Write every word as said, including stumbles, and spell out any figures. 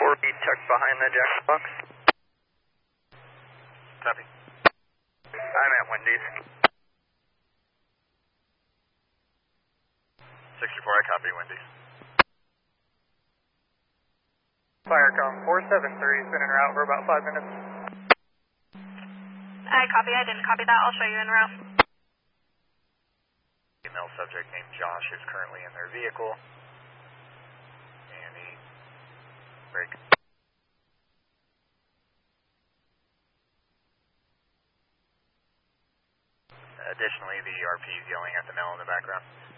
four B tucked behind the jack box. Copy. I'm at Wendy's. sixty-four, I copy, Wendy's. Firecom four seven three, been en route for about five minutes. I copy, I didn't copy that, I'll show you en route. Female subject named Josh is currently in their vehicle. And he... break. Additionally, the R P is yelling at the male in the background.